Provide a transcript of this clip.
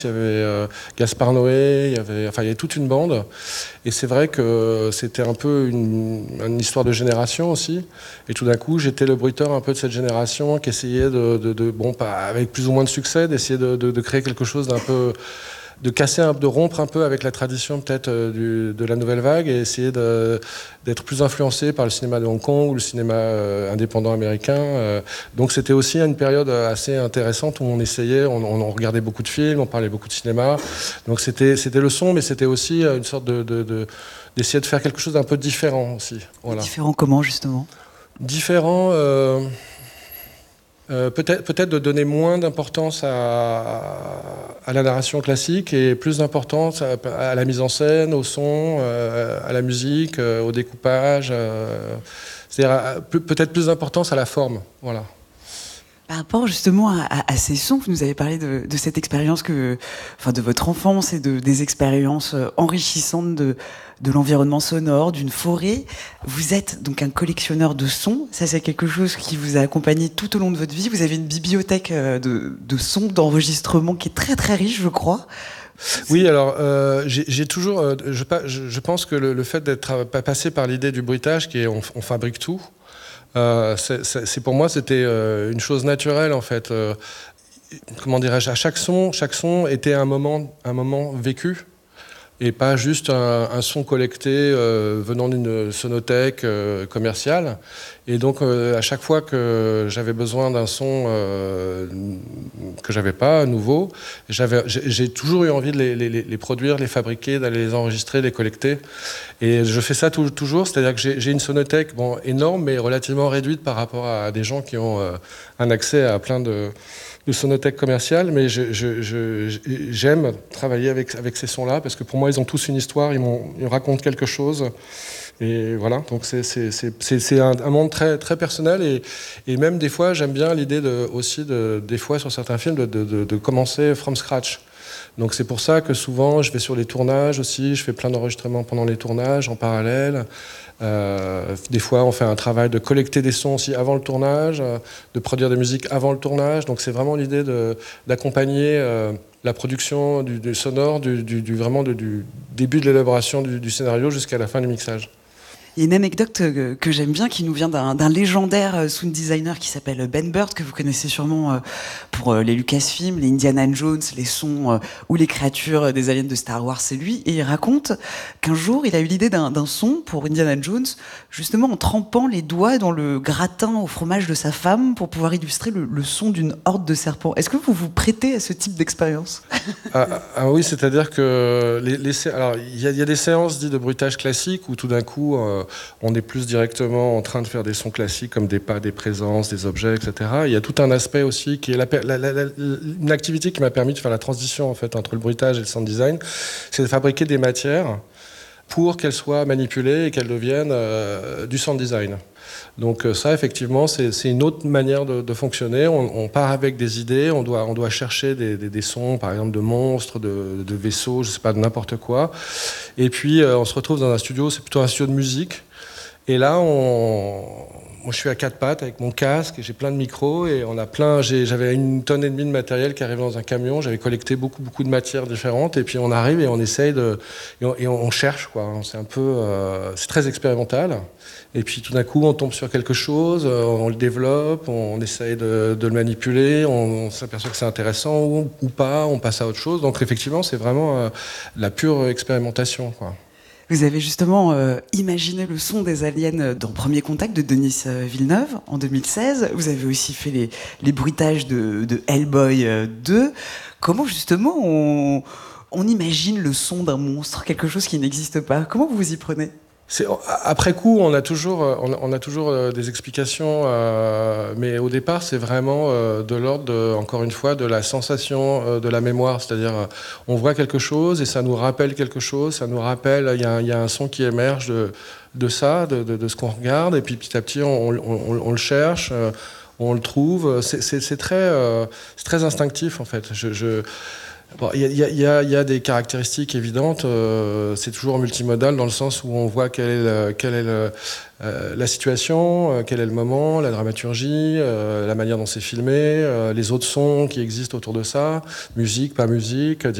Il y avait Gaspard Noé, il y avait toute une bande. Et c'est vrai que c'était un peu une histoire de génération aussi. Et tout d'un coup, j'étais le bruiteur un peu de cette génération qui essayait bon, pas avec plus ou moins de succès, d'essayer de créer quelque chose d'un peu, de casser, de rompre un peu avec la tradition peut-être de la nouvelle vague et essayer d'être plus influencé par le cinéma de Hong Kong ou le cinéma indépendant américain. Donc c'était aussi une période assez intéressante où on essayait, on regardait beaucoup de films, on parlait beaucoup de cinéma. Donc c'était le son, mais c'était aussi une sorte d'essayer de faire quelque chose d'un peu différent aussi. Voilà. Différent comment justement? Différent. Peut-être de donner moins d'importance à la narration classique et plus d'importance à la mise en scène, au son, à la musique, au découpage. C'est-à-dire peut-être plus d'importance à la forme. Voilà. Par rapport justement à ces sons, vous nous avez parlé de cette expérience de votre enfance et des expériences enrichissantes de l'environnement sonore, d'une forêt. Vous êtes donc un collectionneur de sons. Ça, c'est quelque chose qui vous a accompagné tout au long de votre vie. Vous avez une bibliothèque de sons, d'enregistrements qui est très très riche, je crois. Oui, alors j'ai toujours. Je pense que le fait d'être passé par l'idée du bruitage, qui est on fabrique tout. C'est pour moi, c'était une chose naturelle en fait. Comment dirais-je, à chaque son était un moment vécu et pas juste un son collecté venant d'une sonothèque commerciale. Et donc à chaque fois que j'avais besoin d'un son que j'avais pas, nouveau, j'ai toujours eu envie de les produire, les fabriquer, d'aller les enregistrer, les collecter. Et je fais ça toujours, c'est-à-dire que j'ai une sonothèque énorme, mais relativement réduite par rapport à des gens qui ont un accès à plein de sonothèques commerciales, mais j'aime travailler avec ces sons-là, parce que pour moi, ils ont tous une histoire, ils racontent quelque chose. Et voilà, donc c'est un monde très, très personnel, et même des fois, j'aime bien l'idée des fois, sur certains films, de commencer from scratch. Donc c'est pour ça que souvent je vais sur les tournages aussi, je fais plein d'enregistrements pendant les tournages en parallèle. Des fois on fait un travail de collecter des sons aussi avant le tournage, de produire des musiques avant le tournage. Donc c'est vraiment l'idée d'accompagner la production du sonore, vraiment du début de l'élaboration du scénario jusqu'à la fin du mixage. Il y a une anecdote que j'aime bien qui nous vient d'un légendaire sound designer qui s'appelle Ben Burtt, que vous connaissez sûrement pour les Lucasfilms, les Indiana Jones, les sons ou les créatures des aliens de Star Wars, c'est lui. Et il raconte qu'un jour, il a eu l'idée d'un son pour Indiana Jones, justement en trempant les doigts dans le gratin au fromage de sa femme pour pouvoir illustrer le son d'une horde de serpents. Est-ce que vous vous prêtez à ce type d'expérience? Oui, c'est-à-dire que alors il y a des séances dites de bruitage classique où tout d'un coup on est plus directement en train de faire des sons classiques comme des pas, des présences, des objets, etc. Il y a tout un aspect aussi qui est une activité qui m'a permis de faire la transition en fait entre le bruitage et le sound design, c'est de fabriquer des matières pour qu'elles soient manipulées et qu'elles deviennent du sound design. Donc ça, effectivement, c'est une autre manière de fonctionner. On part avec des idées, on doit chercher des sons, par exemple de monstres, de vaisseaux, je sais pas, de n'importe quoi. Et puis on se retrouve dans un studio, c'est plutôt un studio de musique. Et là, moi je suis à quatre pattes avec mon casque, et j'ai plein de micros, et j'avais 1,5 tonnes de matériel qui arrivait dans un camion, j'avais collecté beaucoup de matières différentes, et puis on arrive et on essaye et on cherche, quoi. C'est un peu, c'est très expérimental. Et puis tout d'un coup, on tombe sur quelque chose, on le développe, on essaye de le manipuler, on s'aperçoit que c'est intéressant ou pas, on passe à autre chose. Donc effectivement, c'est vraiment la pure expérimentation, quoi. Vous avez justement imaginé le son des aliens dans Premier Contact de Denis Villeneuve en 2016. Vous avez aussi fait les bruitages de Hellboy 2. Comment justement on imagine le son d'un monstre, quelque chose qui n'existe pas? Comment vous vous y prenez? Après coup, on a toujours des explications, mais au départ, c'est vraiment de l'ordre, encore une fois, de la sensation de la mémoire. C'est-à-dire, on voit quelque chose et ça nous rappelle quelque chose, ça nous rappelle, il y a un son qui émerge de ça, de ce qu'on regarde, et puis petit à petit, on le cherche, on le trouve. C'est très instinctif, en fait. Bon, y a des caractéristiques évidentes. C'est toujours multimodal dans le sens où on voit quelle est la situation, quel est le moment, la dramaturgie, la manière dont c'est filmé, les autres sons qui existent autour de ça, musique, pas musique,